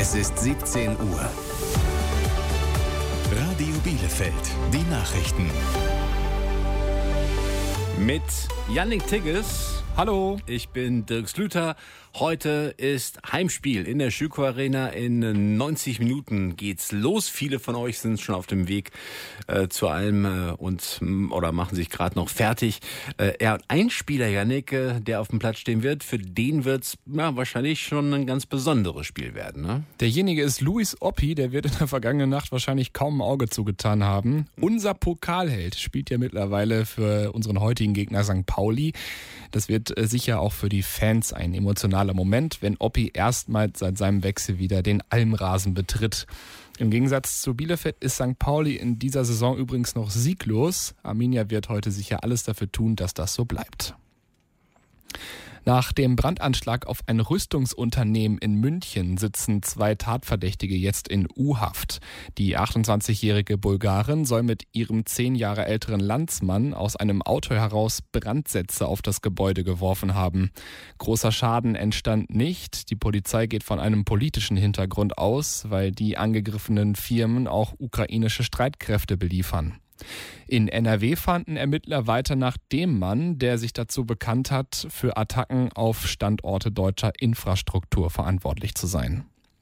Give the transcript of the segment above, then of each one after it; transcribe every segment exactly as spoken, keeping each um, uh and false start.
Es ist siebzehn Uhr. Radio Bielefeld, die Nachrichten. Mit Yannick Tigges. Hallo, ich bin Dirk Slüter. Heute ist Heimspiel in der Schüco Arena. In neunzig Minuten geht's los. Viele von euch sind schon auf dem Weg äh, zu allem äh, und oder machen sich gerade noch fertig. Äh, ja, ein Spieler, Yannick, äh, der auf dem Platz stehen wird, für den wird's ja, wahrscheinlich schon ein ganz besonderes Spiel werden. Ne? Derjenige ist Luis Oppi, der wird in der vergangenen Nacht wahrscheinlich kaum ein Auge zugetan haben. Unser Pokalheld spielt ja mittlerweile für unseren heutigen Gegner Sankt Pauli. Das wird äh, sicher auch für die Fans ein emotionaler Moment, wenn Oppi erstmals seit seinem Wechsel wieder den Almrasen betritt. Im Gegensatz zu Bielefeld ist Sankt Pauli in dieser Saison übrigens noch sieglos. Arminia wird heute sicher alles dafür tun, dass das so bleibt. Nach dem Brandanschlag auf ein Rüstungsunternehmen in München sitzen zwei Tatverdächtige jetzt in U-Haft. Die achtundzwanzigjährige Bulgarin soll mit ihrem zehn Jahre älteren Landsmann aus einem Auto heraus Brandsätze auf das Gebäude geworfen haben. Großer Schaden entstand nicht. Die Polizei geht von einem politischen Hintergrund aus, weil die angegriffenen Firmen auch ukrainische Streitkräfte beliefern. In N R W fanden Ermittler weiter nach dem Mann, der sich dazu bekannt hat, für Attacken auf Standorte deutscher Infrastruktur verantwortlich zu sein.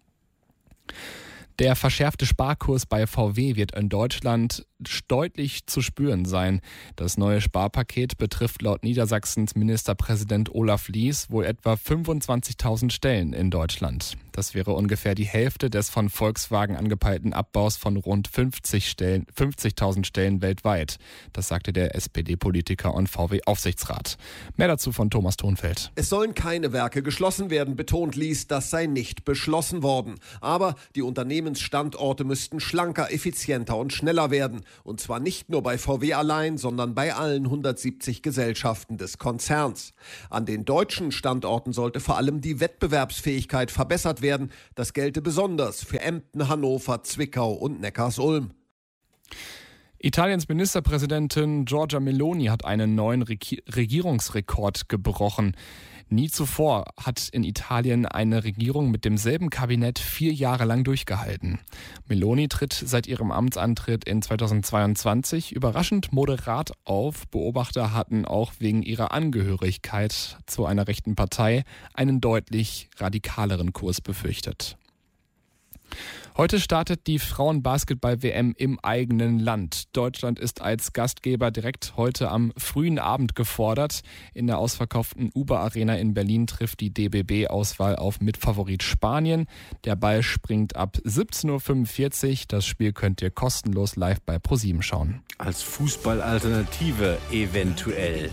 Der verschärfte Sparkurs bei V W wird in Deutschland deutlich zu spüren sein. Das neue Sparpaket betrifft laut Niedersachsens Ministerpräsident Olaf Lies wohl etwa fünfundzwanzigtausend Stellen in Deutschland. Das wäre ungefähr die Hälfte des von Volkswagen angepeilten Abbaus von rund fünfzig Stellen, fünfzigtausend Stellen weltweit. Das sagte der S P D-Politiker und V W-Aufsichtsrat. Mehr dazu von Thomas Thonfeld. Es sollen keine Werke geschlossen werden, betont Lies, das sei nicht beschlossen worden. Aber die Unternehmensstandorte müssten schlanker, effizienter und schneller werden. Und zwar nicht nur bei V W allein, sondern bei allen hundertsiebzig Gesellschaften des Konzerns. An den deutschen Standorten sollte vor allem die Wettbewerbsfähigkeit verbessert werden. Das gelte besonders für Emden, Hannover, Zwickau und Neckarsulm. Italiens Ministerpräsidentin Giorgia Meloni hat einen neuen Regi- Regierungsrekord gebrochen. Nie zuvor hat in Italien eine Regierung mit demselben Kabinett vier Jahre lang durchgehalten. Meloni tritt seit ihrem Amtsantritt in zweitausendzweiundzwanzig überraschend moderat auf. Beobachter hatten auch wegen ihrer Angehörigkeit zu einer rechten Partei einen deutlich radikaleren Kurs befürchtet. Heute startet die Frauen-Basketball-W M im eigenen Land. Deutschland ist als Gastgeber direkt heute am frühen Abend gefordert. In der ausverkauften Uber-Arena in Berlin trifft die D B B-Auswahl auf Mitfavorit Spanien. Der Ball springt ab siebzehn Uhr fünfundvierzig. Das Spiel könnt ihr kostenlos live bei ProSieben schauen. Als Fußballalternative eventuell.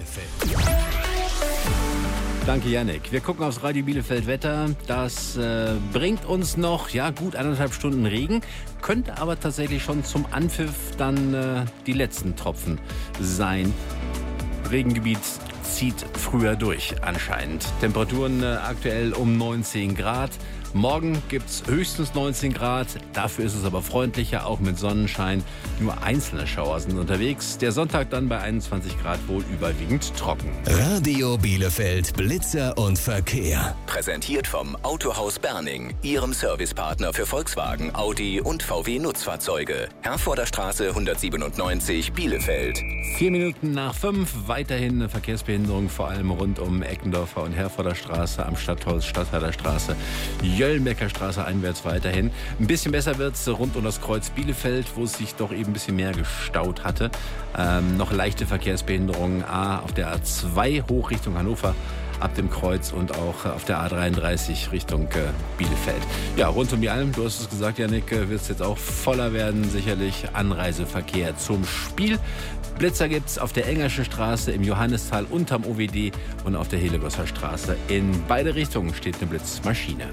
Danke, Yannick. Wir gucken aufs Radio Bielefeld Wetter. Das äh, bringt uns noch ja gut anderthalb Stunden Regen, könnte aber tatsächlich schon zum Anpfiff dann äh, die letzten Tropfen sein. Regengebiet zieht früher durch anscheinend. Temperaturen äh, aktuell um neunzehn Grad. Morgen gibt's höchstens neunzehn Grad, dafür ist es aber freundlicher, auch mit Sonnenschein. Nur einzelne Schauer sind unterwegs. Der Sonntag dann bei einundzwanzig Grad wohl überwiegend trocken. Radio Bielefeld, Blitzer und Verkehr. Präsentiert vom Autohaus Berning, Ihrem Servicepartner für Volkswagen, Audi und V W-Nutzfahrzeuge. Herforder Straße hundertsiebenundneunzig, Bielefeld. Vier Minuten nach fünf, weiterhin eine Verkehrsbehinderung, vor allem rund um Eckendorfer und Herforder Straße, am Stadtholz, Stadthaler Straße, Jöllenbecker Straße einwärts weiterhin. Ein bisschen besser wird es rund um das Kreuz Bielefeld, wo es sich doch eben ein bisschen mehr gestaut hatte. Ähm, noch leichte Verkehrsbehinderungen A auf der A zwei hoch Richtung Hannover ab dem Kreuz und auch auf der A dreiunddreißig Richtung äh, Bielefeld. Ja, rund um die Alm, du hast es gesagt, Yannick, äh, wird es jetzt auch voller werden. Sicherlich Anreiseverkehr zum Spiel. Blitzer gibt es auf der Engerschen Straße, im Johannisthal unterm O W D und auf der Helegosser Straße. In beide Richtungen steht eine Blitzmaschine.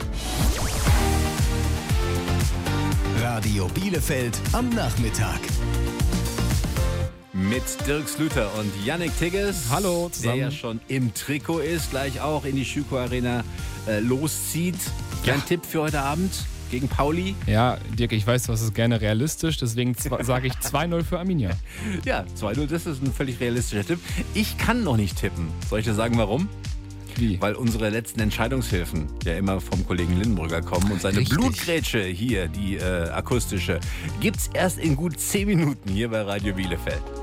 Radio Bielefeld am Nachmittag. Mit Dirk Slüter und Yannick Tigges. Hallo zusammen. Der ja schon im Trikot ist, gleich auch in die Schüco Arena äh, loszieht. Dein ja. Tipp für heute Abend gegen Pauli? Ja, Dirk, ich weiß, du hast es gerne realistisch, deswegen sage ich zwei null für Arminia. Ja, zwei null, das ist ein völlig realistischer Tipp. Ich kann noch nicht tippen. Soll ich dir sagen, warum? Wie? Weil unsere letzten Entscheidungshilfen ja immer vom Kollegen Lindenbrügger kommen und seine Richtig. Blutgrätsche hier, die äh, akustische, gibt's erst in gut zehn Minuten hier bei Radio Bielefeld.